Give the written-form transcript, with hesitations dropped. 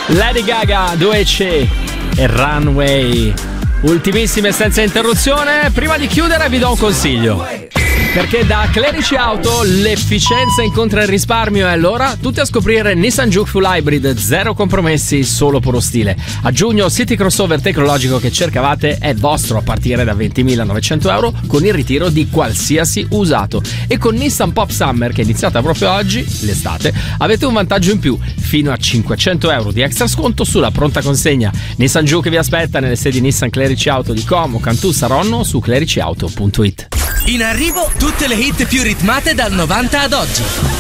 Lady Gaga, 2C e Runway. Ultimissime senza interruzione. Prima di chiudere vi do un consiglio, perché da Clerici Auto l'efficienza incontra il risparmio, e allora tutti a scoprire Nissan Juke Full Hybrid, zero compromessi, solo puro stile. A giugno City Crossover tecnologico che cercavate è vostro a partire da 20.900 euro con il ritiro di qualsiasi usato. E con Nissan Pop Summer, che è iniziata proprio oggi, l'estate, avete un vantaggio in più, fino a 500 euro di extra sconto sulla pronta consegna. Nissan Juke vi aspetta nelle sedi Nissan Clerici Auto di Como, Cantù, Saronno, su clericiauto.it. In arrivo tutte le hit più ritmate dal 90 ad oggi.